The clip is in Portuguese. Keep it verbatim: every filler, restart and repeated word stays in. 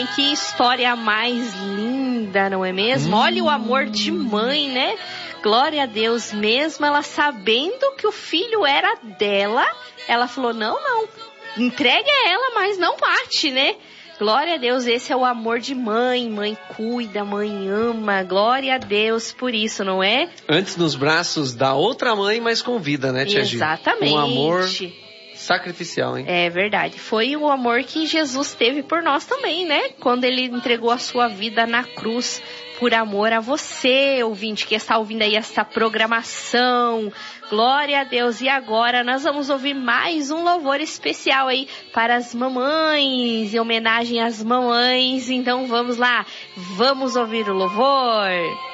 Que história mais linda, não é mesmo? Hum. Olha o amor de mãe, né? Glória a Deus, mesmo ela sabendo que o filho era dela, ela falou, não, não, entregue a ela, mas não mate, né? Glória a Deus, esse é o amor de mãe. Mãe cuida, mãe ama. Glória a Deus por isso, não é? Antes nos braços da outra mãe, mas com vida, né, tia Gi? Exatamente. Um amor sacrificial, hein? É verdade. Foi o amor que Jesus teve por nós também, né? Quando ele entregou a sua vida na cruz por amor a você, ouvinte, que está ouvindo aí essa programação. Glória a Deus. E agora nós vamos ouvir mais um louvor especial aí para as mamães, em homenagem às mamães. Então vamos lá, vamos ouvir o louvor.